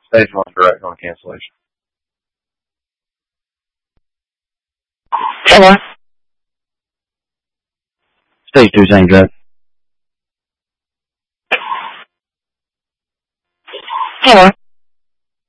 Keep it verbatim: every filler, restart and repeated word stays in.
Stage one direct on cancellation. Hello. Stage two, same direct. Hello.